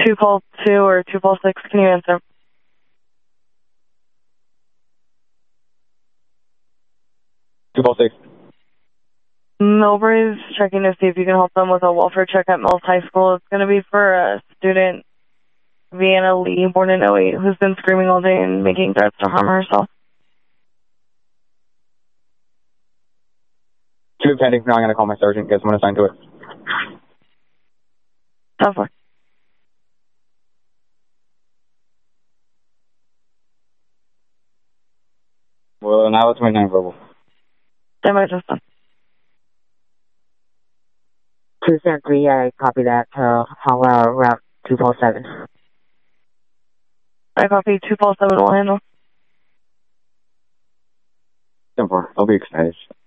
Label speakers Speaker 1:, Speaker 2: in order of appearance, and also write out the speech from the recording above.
Speaker 1: 2 or 2 can you answer? Millbrae's checking to see if you can help them with a welfare check at Mills High School. It's going to be for a student, Vienna Lee, born in '08, who's been screaming all day and making threats to harm herself.
Speaker 2: 2 pending. Now I'm going to call my sergeant, get someone assigned to it.
Speaker 1: 10-4.
Speaker 2: Well, now it's 29 verbal.
Speaker 1: Stand by, Justin.
Speaker 3: 273, I copy that to Route 247.
Speaker 1: I copy 247 will handle.
Speaker 2: 10-4. I'll be excited.